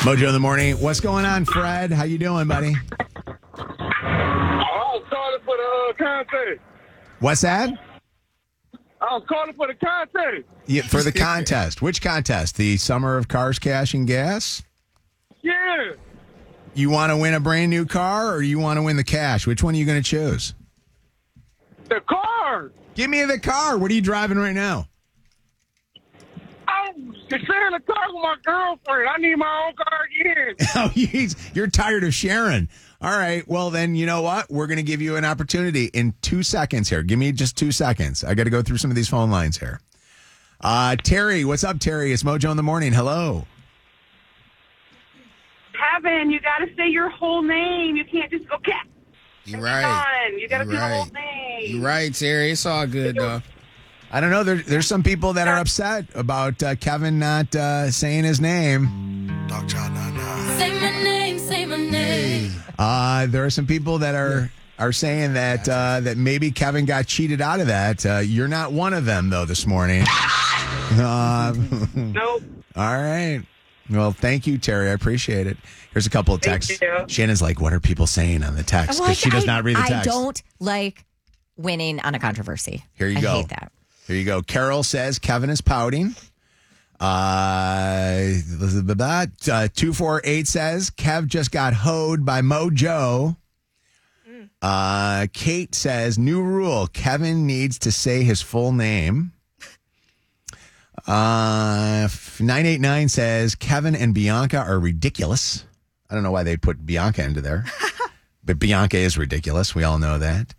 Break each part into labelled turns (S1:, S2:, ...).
S1: Mojo in the morning. What's going on, Fred? How you doing, buddy?
S2: I was calling for the contest.
S1: What's that?
S2: I was calling for the contest.
S1: Yeah, for the contest. Which contest? The Summer of Cars, Cash, and Gas?
S2: Yeah.
S1: You want to win a brand new car or you want to win the cash? Which one are you going to choose?
S2: The car.
S1: Give me the car. What are you driving right now?
S2: I'm sharing a car with my girlfriend. I need my own car again.
S1: Oh, you're tired of sharing. All right. Well, then, you know what? We're going to give you an opportunity in 2 seconds here. Give me just 2 seconds. I got to go through some of these phone lines here. Terry, what's up, Terry? It's Mojo in the morning. Hello.
S3: Kevin, you got to say your whole name. You can't just go, Kev.
S4: You're right.
S3: You got to say the whole name.
S4: You're right, Terry. It's all good, though.
S1: I don't know. There's some people that are upset about Kevin not saying his name.
S5: Say my name, say my name.
S1: There are some people that are saying that that maybe Kevin got cheated out of that. You're not one of them, though, this morning.
S3: Nope.
S1: All right. Well, thank you, Terry. I appreciate it. Here's a couple of texts.
S3: Thank you.
S1: Shannon's like, what are people saying on the text? Because she does not read the text.
S5: I don't like winning on a controversy.
S1: Here you go.
S5: I hate that.
S1: Here you go. Carol says Kevin is pouting. 248 says Kev just got hoed by Mojo. Kate says new rule: Kevin needs to say his full name. 989 says Kevin and Bianca are ridiculous. I don't know why they put Bianca into there, but Bianca is ridiculous. We all know that.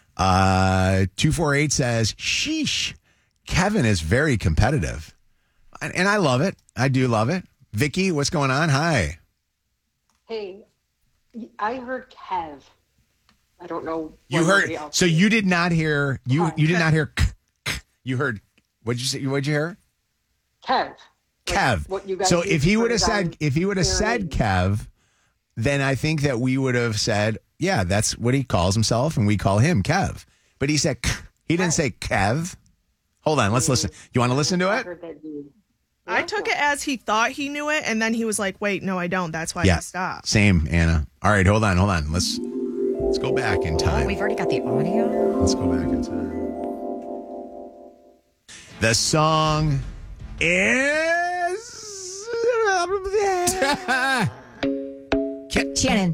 S1: 248 says, sheesh, Kevin is very competitive. And I love it. I do love it. Vicky, what's going on? Hi.
S6: Hey, I heard Kev. I don't know.
S1: You heard, so you did not hear, you did not hear, you heard, what'd you say? What'd you hear?
S6: Kev.
S1: Kev.
S6: What you guys
S1: So
S6: do
S1: if he
S6: for
S1: would have
S6: design
S1: said, Kev, then I think that we would have said, yeah, that's what he calls himself, and we call him Kev. But he said, he didn't say Kev. Hold on, let's listen. You want to listen to it?
S7: I took it as he thought he knew it, and then he was like, wait, no, I don't. That's why
S1: Yeah,
S7: he stopped. Same,
S1: Anna. All right, hold on. Let's go back in time.
S5: Oh, we've already got the audio.
S1: Let's go back in time. The song is
S5: Shannon.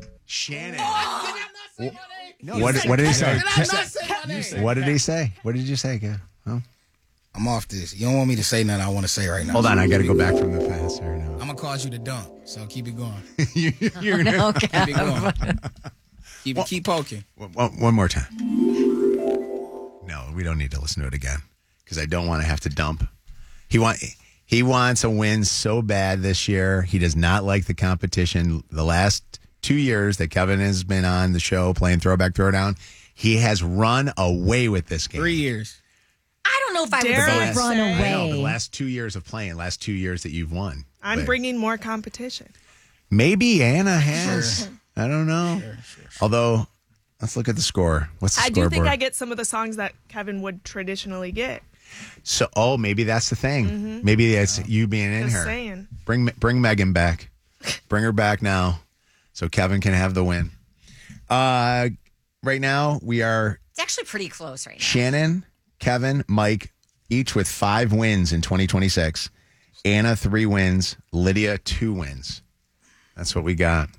S1: What did he say? What did he say? What did you say, Kev? Oh.
S4: I'm off this. You don't want me to say nothing I want to say right now.
S1: Hold on, I got to go back from the past here now.
S4: I'm going to cause you to dump, so keep it going.
S1: You're gonna
S5: Okay.
S4: Keep it going. Keep poking.
S1: one more time. No, we don't need to listen to it again because I don't want to have to dump. He wants a win so bad this year. He does not like the competition. The last 2 years that Kevin has been on the show playing Throwback Throwdown, he has run away with this game.
S4: 3 years.
S5: I don't know if I would
S7: Dare
S5: say
S7: I
S5: run
S7: say?
S1: I know,
S5: away.
S1: the last 2 years of playing, last 2 years that you've won.
S7: I'm
S1: But
S7: bringing more competition.
S1: maybe Anna has.
S4: Sure.
S1: I don't know.
S4: Sure.
S1: Although, let's look at the score. What's the
S7: I
S1: scoreboard?
S7: do think I get some of the songs that Kevin would traditionally get.
S1: So, maybe that's the thing. Maybe it's you being in
S7: Just
S1: here.
S7: saying.
S1: Bring Megan back. Bring her back now, so Kevin can have the win. Right now we are
S5: It's actually pretty close right now.
S1: Shannon, Kevin, Mike, each with 5 wins in 2026. Anna 3 wins. Lydia 2 wins. That's what we got.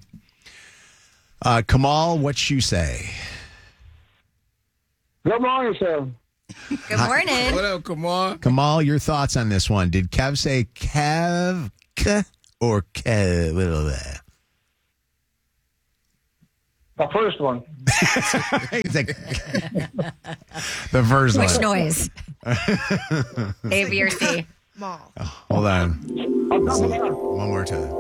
S1: Kamal, what you say?
S2: Good morning, sir.
S5: Good morning.
S4: What up, Kamal?
S1: Kamal, your thoughts on this one? Did Kev say Kev or Kev?
S2: The first one.
S1: He's like, the first
S5: Which
S1: one.
S5: noise? A, B, or C?
S7: Mall.
S1: Hold on. One more time.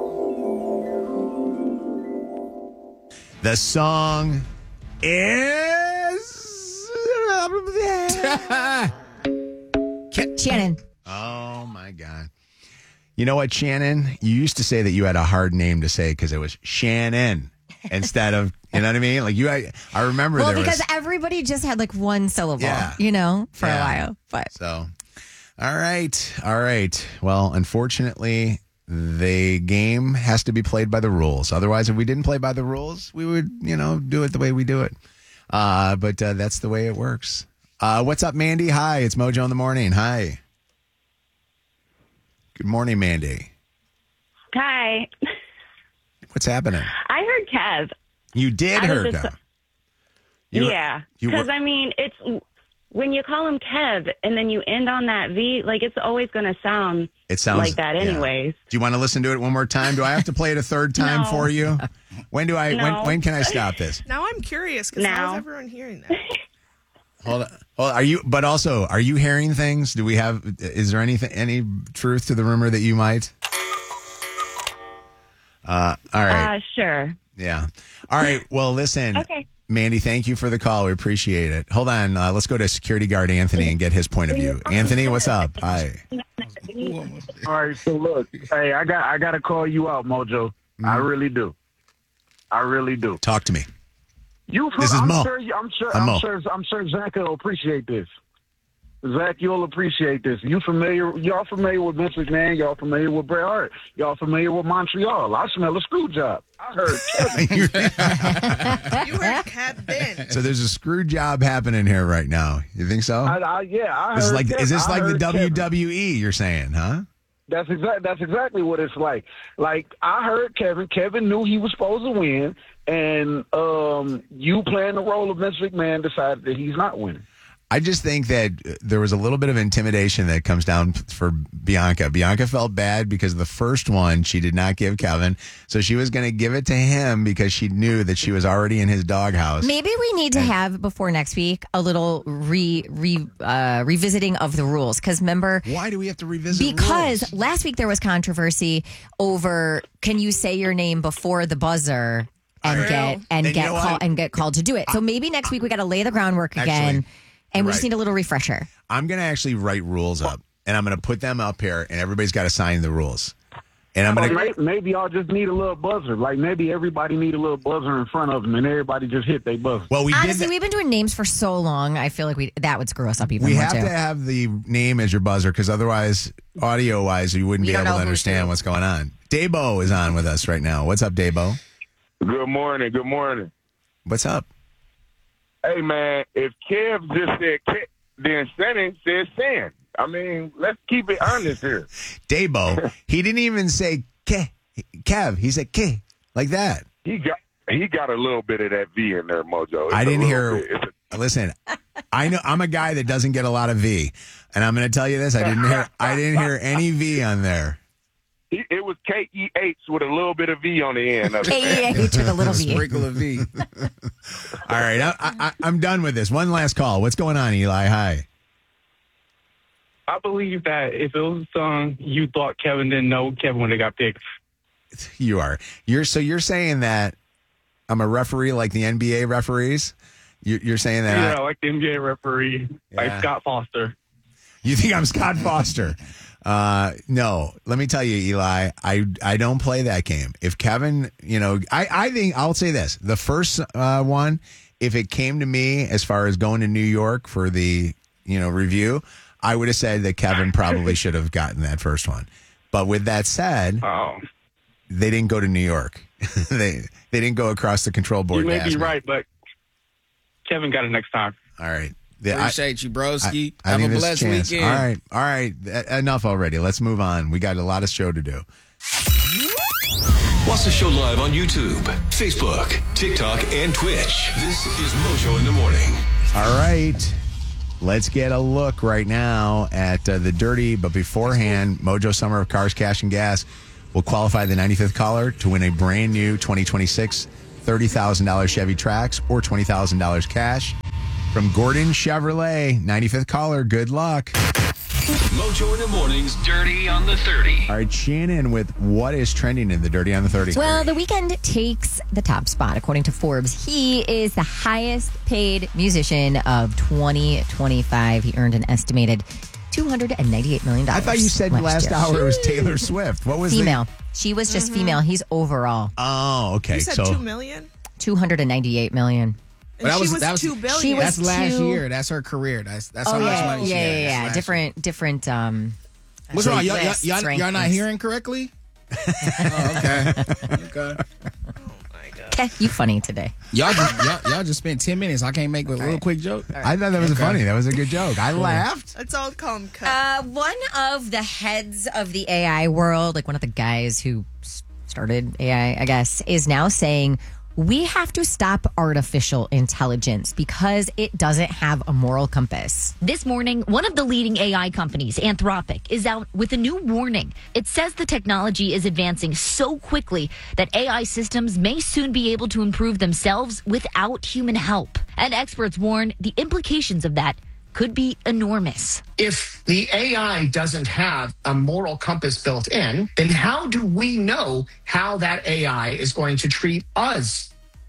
S1: The song is
S5: Shannon.
S1: Oh my God. You know what, Shannon? You used to say that you had a hard name to say because it was Shannon instead of, you know what I mean? Like I remember
S5: Well,
S1: there
S5: because
S1: was.
S5: everybody just had like one syllable,
S1: Yeah.
S5: for a
S1: Yeah.
S5: while. But
S1: So, all right. Well, unfortunately, the game has to be played by the rules. Otherwise, if we didn't play by the rules, we would, do it the way we do it. But that's the way it works. What's up, Mandy? Hi, it's Mojo in the Morning. Hi. Good morning, Mandy.
S3: Hi.
S1: What's happening?
S3: I heard Kev.
S1: You did hear Kev.
S3: Yeah. Because, it's when you call him Kev and then you end on that V, like it's always going to sound like that anyways.
S1: Do you want to listen to it one more time? Do I have to play it a third time for you? When can I stop this?
S7: Now I'm curious because how is everyone hearing that?
S1: Hold on. Well, are you hearing things? Is there any truth to the rumor that you might? All right.
S3: Sure.
S1: Yeah. All right. Well, listen.
S3: Okay.
S1: Mandy, thank you for the call. We appreciate it. Hold on. Let's go to security guard Anthony and get his point of view. Anthony, what's up? Hi.
S2: All right, so look, hey, I got to call you out, Mojo. I really do.
S1: Talk to me.
S2: This is Mo.
S1: I'm
S2: sure Zach will appreciate this. Zach, you'll appreciate this. Y'all familiar with Vince McMahon? Y'all familiar with Bret Hart? Y'all familiar with Montreal? I smell a screw job. I heard Kevin.
S7: You heard Kevin.
S1: So there's a screw job happening here right now. You think so?
S2: I heard
S1: Is this like the
S2: Kevin.
S1: WWE you're saying, huh?
S2: That's exactly what it's like. Like, I heard Kevin. Kevin knew he was supposed to win, and you playing the role of Vince McMahon decided that he's not winning.
S1: I just think that there was a little bit of intimidation that comes down for Bianca. Bianca felt bad because the first one she did not give Kevin, so she was going to give it to him because she knew that she was already in his doghouse.
S8: Maybe we need to have, before next week, a little revisiting of the rules. Because remember...
S1: Why do we have to revisit
S8: Because
S1: rules?
S8: last week there was controversy over, can you say your name before the buzzer and get called to do it. So maybe next week we got to lay the groundwork again. And we just need a little refresher.
S1: I'm going to actually write rules up, and I'm going to put them up here, and everybody's got to sign the rules. And I'm going to
S2: maybe y'all just need a little buzzer. Like maybe everybody need a little buzzer in front of them, and everybody just hit their buzzer.
S1: Well,
S8: honestly, we've been doing names for so long. I feel like that would screw us up even more.
S1: We have to have the name as your buzzer because otherwise, audio wise, you wouldn't be able to understand what's going on. Dabo is on with us right now. What's up, Dabo?
S9: Good morning. Good morning.
S1: What's up?
S9: Hey, man, if Kev just said Kev, then Senning said Sin. I mean, let's keep it honest here.
S1: Dabo, he didn't even say Kev. He said K, like that.
S9: He got a little bit of that V in there, Mojo.
S1: I didn't hear. Listen, I know I'm a guy that doesn't get a lot of V, and I'm going to tell you this: I didn't hear any V on there.
S9: It was KEH with a little bit of V on the end.
S8: KEH with a little V.
S4: Sprinkle of V.
S1: All right, I'm done with this. One last call. What's going on, Eli? Hi.
S10: I believe that if it was a song you thought Kevin didn't know, Kevin would have got picked.
S1: You're saying that I'm a referee like the NBA referees? You're saying that?
S10: Yeah, like the NBA referee, like Scott Foster.
S1: You think I'm Scott Foster? No, let me tell you, Eli, I don't play that game. If Kevin, I think I'll say this, the first one, if it came to me as far as going to New York for the, review, I would have said that Kevin probably should have gotten that first one. But with that said, they didn't go to New York. they didn't go across the control board.
S10: You may be right, but Kevin got it next time.
S1: All right.
S4: Appreciate you, broski. Have a blessed weekend.
S1: All right. Enough already. Let's move on. We got a lot of show to do.
S11: Watch the show live on YouTube, Facebook, TikTok, and Twitch. This is Mojo in the Morning.
S1: All right. Let's get a look right now at the Dirty. But beforehand, Mojo Summer of Cars, Cash, and Gas will qualify the 95th caller to win a brand new 2026 $30,000 Chevy Trax or $20,000 cash. From Gordon Chevrolet, 95th caller, good luck.
S11: Mojo in the Morning's Dirty on the 30.
S1: All right, Shannon with what is trending in the Dirty on the 30.
S8: Well, The Weeknd takes the top spot. According to Forbes, he is the highest paid musician of 2025. He earned an estimated $298 million.
S1: I thought you said last hour it was Taylor Swift. What was
S8: female? She was just female. He's overall.
S1: Oh, okay.
S7: You said $2 million?
S8: $298 million.
S7: And she was $2 billion.
S8: She was
S4: that's last year. That's her career. That's how much money she had.
S8: Yeah. Different.
S4: What's wrong? Y'all not hearing correctly? Okay.
S8: Okay, you funny today.
S4: Y'all just spent 10 minutes. I can't make a real quick joke.
S1: I thought that was funny. That was a good joke. I laughed.
S7: It's all calm cut.
S8: One of the heads of the AI world, like one of the guys who started AI, I guess, is now saying we have to stop artificial intelligence because it doesn't have a moral compass.
S12: This morning, one of the leading AI companies, Anthropic, is out with a new warning. It says the technology is advancing so quickly that AI systems may soon be able to improve themselves without human help. And experts warn the implications of that could be enormous.
S13: If the AI doesn't have a moral compass built in, then how do we know how that AI is going to treat us?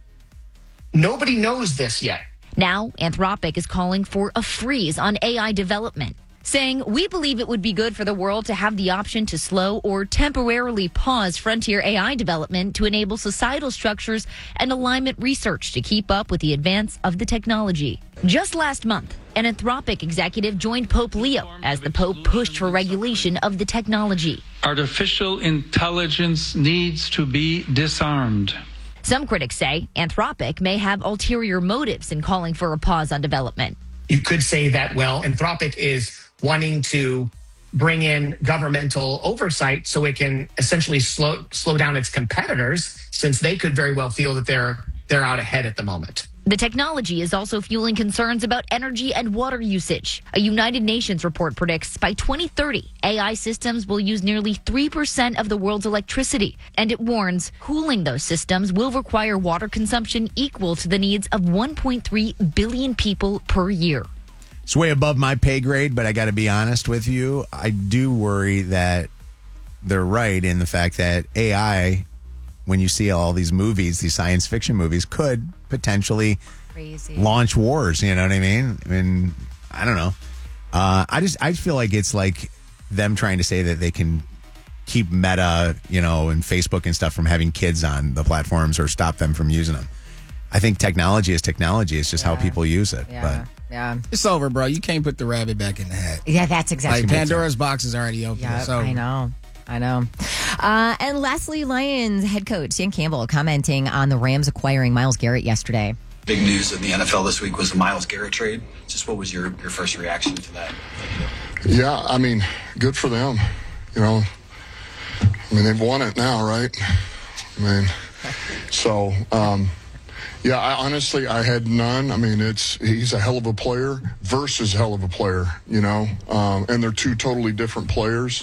S13: Nobody knows this yet.
S12: Now, Anthropic is calling for a freeze on AI development, saying, we believe it would be good for the world to have the option to slow or temporarily pause frontier AI development to enable societal structures and alignment research to keep up with the advance of the technology. Just last month, an Anthropic executive joined Pope Leo as the Pope pushed for regulation of the technology.
S14: Artificial intelligence needs to be disarmed.
S12: Some critics say Anthropic may have ulterior motives in calling for a pause on development.
S13: You could say that, well, Anthropic is wanting to bring in governmental oversight so it can essentially slow down its competitors, since they could very well feel that they're out ahead at the moment.
S12: The technology is also fueling concerns about energy and water usage. A United Nations report predicts by 2030, AI systems will use nearly 3% of the world's electricity. And it warns cooling those systems will require water consumption equal to the needs of 1.3 billion people per year.
S1: It's way above my pay grade, but I got to be honest with you. I do worry that they're right in the fact that AI, when you see all these movies, these science fiction movies, could potentially launch wars. You know what I mean? I mean, I don't know. I feel like it's like them trying to say that they can keep Meta, and Facebook and stuff from having kids on the platforms or stop them from using them. I think technology is technology. It's just how people use it.
S8: Yeah.
S4: It's over, bro. You can't put the rabbit back in the hat.
S8: Yeah, that's exactly
S4: like Pandora's box is already open.
S8: Yeah, I know. And lastly, Lions head coach Dan Campbell commenting on the Rams acquiring Myles Garrett yesterday.
S15: Big news in the NFL this week was the Myles Garrett trade. Just what was your first reaction to that?
S16: Yeah, I mean, good for them. They've won it now, right? So, yeah, I had none. I mean, he's a hell of a player versus hell of a player, and they're two totally different players.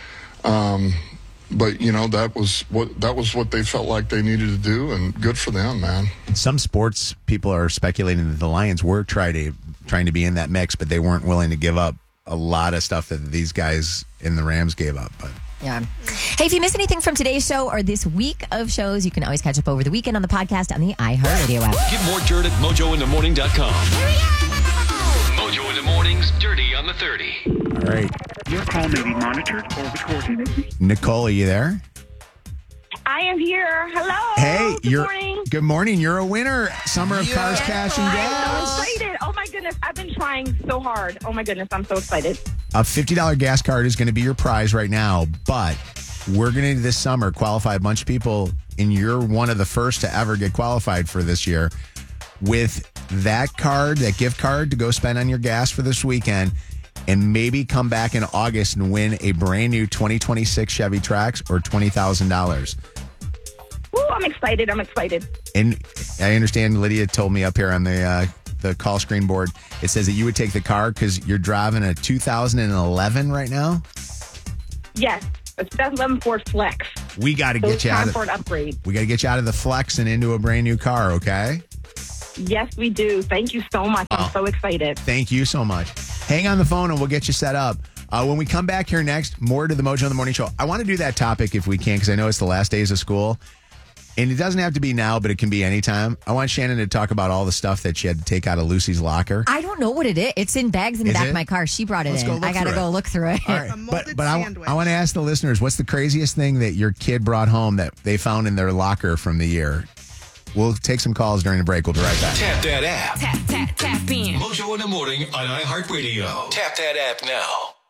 S16: But that was what they felt like they needed to do, and good for them, man.
S1: Some sports people are speculating that the Lions were trying to be in that mix, but they weren't willing to give up a lot of stuff that these guys in the Rams gave up. But
S8: yeah. Hey, if you miss anything from today's show or this week of shows, you can always catch up over the weekend on the podcast on the iHeartRadio app.
S11: Get more dirt at mojointhemorning.com. Mojo in the Morning's Dirty on the 30.
S1: All right.
S17: Your call may be monitored or recorded.
S1: Nicole, are you there?
S18: I am here. Hello.
S1: Hey,
S18: good morning.
S1: Good morning. You're a winner. Summer of Cars, Cash, and Gas.
S18: I'm so excited. Oh, my goodness. I've been trying so hard. Oh, my goodness. I'm so excited.
S1: A $50 gas card is going to be your prize right now, but we're going to, this summer, qualify a bunch of people, and you're one of the first to ever get qualified for this year with that card, that gift card to go spend on your gas for this weekend, and maybe come back in August and win a brand new 2026 Chevy Trax or $20,000.
S18: Ooh, I'm excited.
S1: And I understand Lydia told me up here on the call screen board, it says that you would take the car because you're driving a 2011 right now?
S18: Yes, a 2011 Ford Flex.
S1: We got to get you out of
S18: for an upgrade.
S1: We got to get you out of the Flex and into a brand new car, okay?
S18: Yes, we do. Thank you so much. I'm so excited.
S1: Thank you so much. Hang on the phone and we'll get you set up. When we come back here next, more to the Mojo in the Morning Show. I want to do that topic if we can because I know it's the last days of school. And it doesn't have to be now, but it can be anytime. I want Shannon to talk about all the stuff that she had to take out of Lucy's locker.
S8: I don't know what it is. It's in bags in the back of my car. She brought it in. I got to go look through it.
S1: All right. But I want to ask the listeners, what's the craziest thing that your kid brought home that they found in their locker from the year? We'll take some calls during the break. We'll be right back.
S11: Tap that app.
S5: Tap in.
S11: Mojo in the Morning on iHeartRadio. Tap that app now.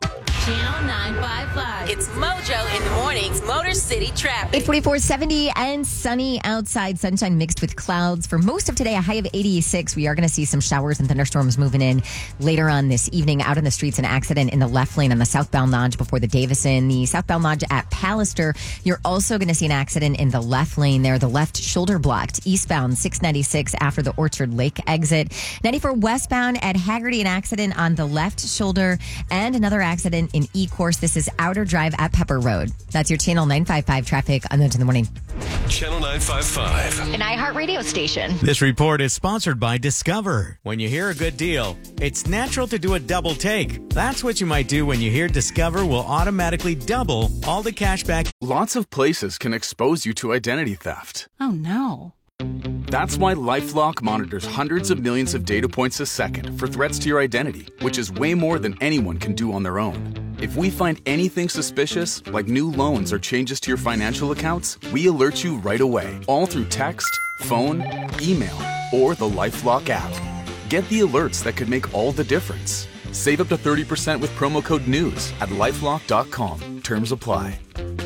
S5: Channel 955. It's Mojo in the mornings. Motor City traffic.
S8: 8:44, 70 and sunny outside. Sunshine mixed with clouds. For most of today, a high of 86. We are going to see some showers and thunderstorms moving in later on this evening. Out in the streets, an accident in the left lane on the southbound notch before the Davison. The southbound notch at Pallister. You're also going to see an accident in the left lane there. The left shoulder blocked. Eastbound 696 after the Orchard Lake exit. 94 westbound at Haggerty, an accident on the left shoulder. And another accident in E-Course. This is Outer Drive at Pepper Road. That's your Channel 955 traffic on the in the morning.
S11: Channel 955.
S12: An iHeartRadio station.
S19: This report is sponsored by Discover. When you hear a good deal, it's natural to do a double take. That's what you might do when you hear Discover will automatically double all the cash back.
S20: Lots of places can expose you to identity theft.
S21: Oh, no.
S20: That's why LifeLock monitors hundreds of millions of data points a second for threats to your identity, which is way more than anyone can do on their own. If we find anything suspicious, like new loans or changes to your financial accounts, we alert you right away, all through text, phone, email, or the LifeLock app. Get the alerts that could make all the difference. Save up to 30% with promo code NEWS at LifeLock.com. Terms apply.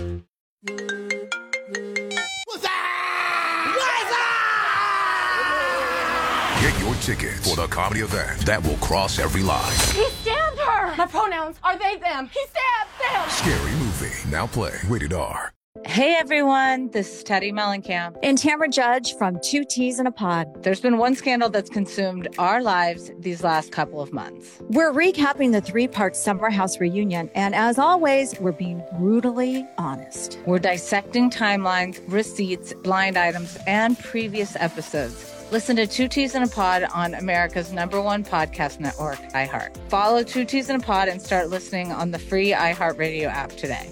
S22: Get your tickets for the comedy event that will cross every line.
S18: He stabbed her. My pronouns are they, them. He stabbed them.
S22: Scary Movie. Now play. Rated R.
S23: Hey everyone, this is Teddy Mellencamp and Tamara Judge from Two Teas in a Pod. There's been one scandal that's consumed our lives these last couple of months. We're recapping the 3-part Summer House reunion, and as always, we're being brutally honest. We're dissecting timelines, receipts, blind items, and previous episodes. Listen to Two Teas in a Pod on America's #1 podcast network, iHeart. Follow Two Teas in a Pod and start listening on the free iHeartRadio app today.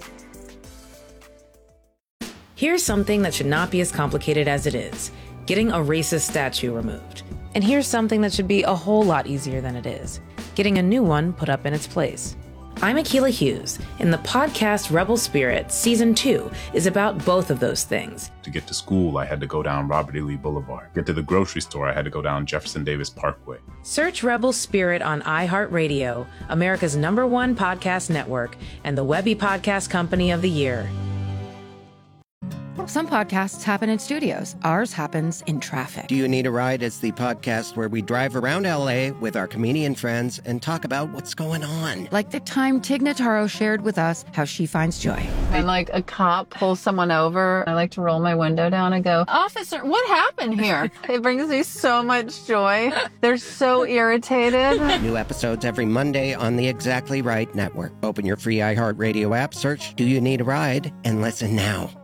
S24: Here's something that should not be as complicated as it is: getting a racist statue removed. And here's something that should be a whole lot easier than it is: getting a new one put up in its place. I'm Akilah Hughes, and the podcast Rebel Spirit Season 2 is about both of those things.
S25: To get to school, I had to go down Robert E. Lee Boulevard. To get to the grocery store, I had to go down Jefferson Davis Parkway.
S24: Search Rebel Spirit on iHeartRadio, America's #1 podcast network, and the Webby Podcast Company of the Year.
S26: Some podcasts happen in studios. Ours happens in traffic.
S27: Do You Need a Ride is the podcast where we drive around LA with our comedian friends and talk about what's going on.
S26: Like the time Tig Notaro shared with us how she finds joy.
S28: When like a cop pulls someone over, I like to roll my window down and go, "Officer, what happened here?" It brings me so much joy. They're so irritated.
S27: New episodes every Monday on the Exactly Right Network. Open your free iHeartRadio app, search Do You Need a Ride, and listen now.